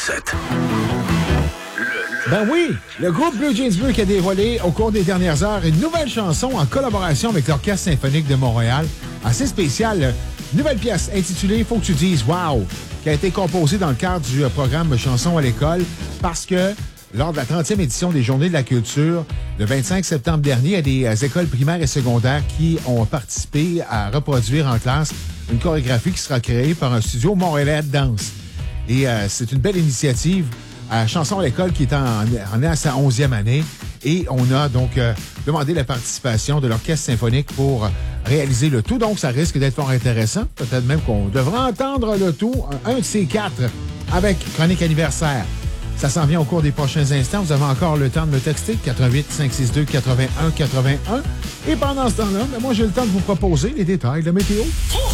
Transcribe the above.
97. Ben oui, le groupe Blue Jeans Bleu qui a dévoilé au cours des dernières heures une nouvelle chanson en collaboration avec l'Orchestre symphonique de Montréal. Assez spéciale. Nouvelle pièce intitulée « Faut que tu dises wow » qui a été composée dans le cadre du programme Chansons à l'école parce que lors de la 30e édition des Journées de la culture, le 25 septembre dernier, il y a des écoles primaires et secondaires qui ont participé à reproduire en classe une chorégraphie qui sera créée par un studio montréalais de danse. Et c'est une belle initiative. Chanson à l'école qui est en est à sa 11e année. Et on a donc demandé la participation de l'Orchestre symphonique pour réaliser le tout. Donc, ça risque d'être fort intéressant. Peut-être même qu'on devra entendre le tout, un de ces quatre, avec Chronique anniversaire. Ça s'en vient au cours des prochains instants. Vous avez encore le temps de me texter, 88 562 81 81. Et pendant ce temps-là, moi, j'ai le temps de vous proposer les détails de météo.